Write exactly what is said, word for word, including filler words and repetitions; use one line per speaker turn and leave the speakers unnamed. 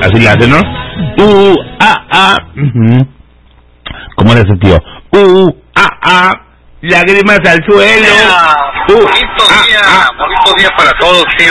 así le hace, ¿no? Uh, ah, ah. Uh-huh. ¿Cómo le hace, tío? Uh, ah, ah. Lágrimas al suelo.
Yeah,
Uh,
bonito
ah,
día,
ah.
bonito día para todos, tío.